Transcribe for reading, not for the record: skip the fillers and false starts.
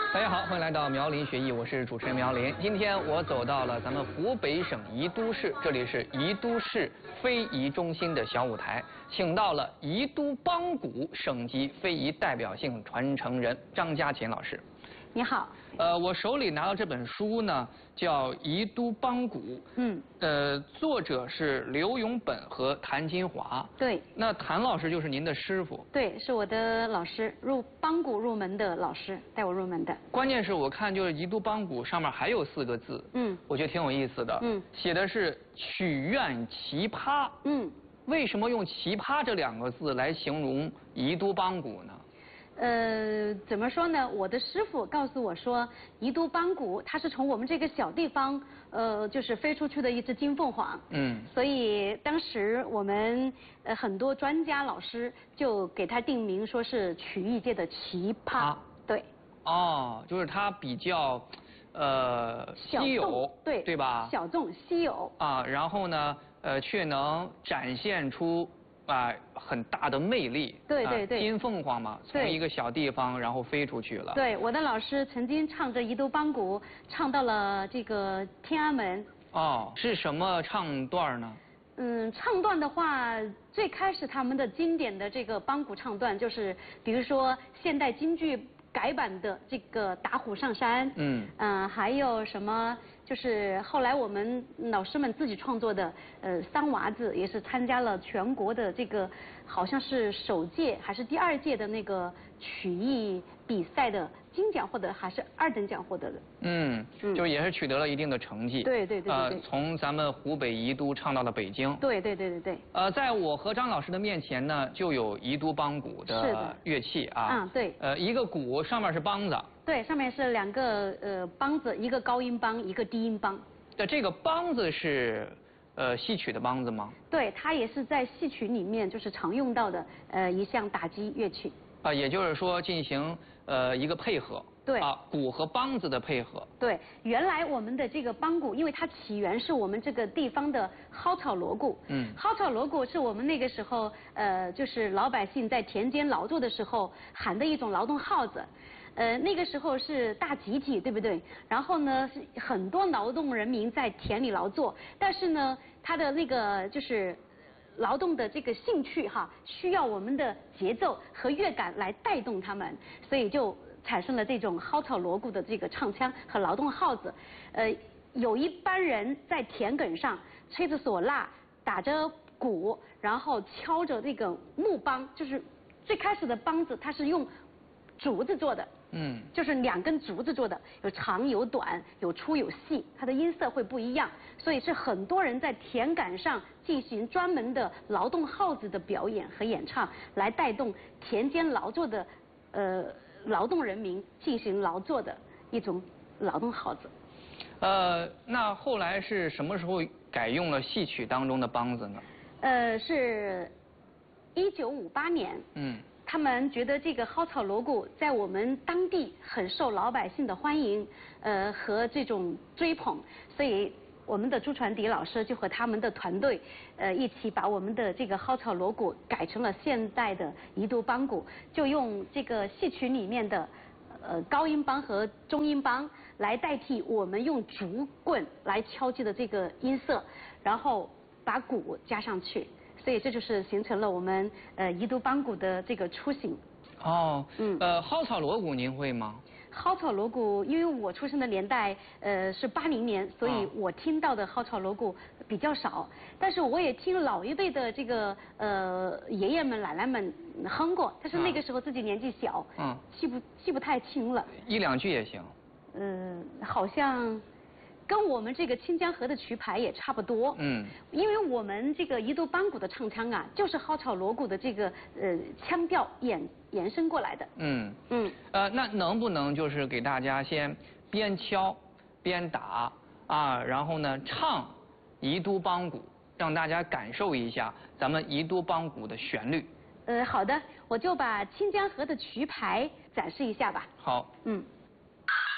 大家好，欢迎来到苗林学艺，我是主持人苗林。今天我走到了咱们湖北省宜都市，这里是宜都市非遗中心的小舞台，请到了宜都帮鼓省级非遗代表性传承人张家琴老师。 你好。 我手里拿到这本书呢，叫《宜都帮鼓》。作者是刘永本和谭金华。对。那谭老师就是您的师傅。 对，是我的老师，帮鼓入门的老师，带我入门的。 关键是我看就是宜都帮鼓上面还有4个字。我觉得挺有意思的。写的是曲苑奇葩。为什么用奇葩这2个字来形容宜都帮鼓呢？ 怎么说呢？我的师傅告诉我说，宜都帮鼓它是从我们这个小地方，就是飞出去的一只金凤凰。所以当时我们很多专家老师就给它定名说是曲艺界的奇葩。对。哦， 就是它比较稀有，对吧？ 小众稀有。啊， 然后呢，却能展现出。很大的魅力。对。金凤凰嘛，从一个小地方然后飞出去了。 对，我的老师曾经唱着宜都帮鼓，唱到了这个天安门。 哦，是什么唱段呢？ 唱段的话，最开始他们的经典的这个帮鼓唱段，就是比如说现代京剧改版的这个打虎上山。还有什么？就是后来我们老师们自己创作的，三娃子也是参加了全国的这个，好像是首届还是第2届的那个曲艺比赛的金奖获得，还是2等奖获得的。 就也是取得了一定的成绩。 对。 从咱们湖北宜都唱到了北京。 对。 在我和张老师的面前呢，就有宜都帮鼓的乐器啊。对。一个鼓上面是梆子。 对，上面是2个梆子，一个高音梆，一个低音梆。 这个梆子是戏曲的梆子吗？ 对，它也是在戏曲里面就是常用到的一项打击乐器。 也就是说进行一个配合。对。鼓和梆子的配合。 对，原来我们的这个帮鼓，因为它起源是我们这个地方的蒿草锣鼓。蒿草锣鼓是我们那个时候就是老百姓在田间劳作的时候喊的一种劳动号子。那个时候是大集体，对不对？然后呢，是很多劳动人民在田里劳作，但是呢，他的那个就是劳动的这个兴趣需要我们的节奏和乐感来带动他们，所以就产生了这种蒿草锣鼓的这个唱腔和劳动号子。有一班人在田埂上吹着唢呐，打着鼓，然后敲着这个木梆，就是最开始的梆子，它是用竹子做的。就是2根竹子做的，有长有短，有粗有细，它的音色会不一样，所以是很多人在田埂上进行专门的劳动号子的表演和演唱，来带动田间劳作的劳动人民进行劳作的一种劳动号子。 那后来是什么时候改用了戏曲当中的梆子呢？ 是1958年。他们觉得这个蒿草锣鼓在我们当地很受老百姓的欢迎，和这种追捧，所以我们的朱传迪老师就和他们的团队，一起把我们的这个蒿草锣鼓改成了现代的宜都帮鼓，就用这个戏曲里面的高音梆和中音梆来代替我们用竹棍来敲击的这个音色，然后把鼓加上去。所以这就是形成了我们宜都帮鼓的这个雏形。 蒿草锣鼓您会吗？ 蒿草锣鼓，因为我出生的年代是80年，所以我听到的蒿草锣鼓比较少。但是我也听老一辈的这个爷爷们奶奶们哼过，但是那个时候自己年纪小，记不太清了。 1、2句也行。 好像跟我们这个清江河的曲牌也差不多。因为我们这个宜都帮鼓的唱腔就是蒿草锣鼓的这个腔调延伸过来的。 那能不能就是给大家先边敲边打然后呢唱宜都帮鼓，让大家感受一下咱们宜都帮鼓的旋律？ 好的，我就把清江河的曲牌展示一下吧。 好。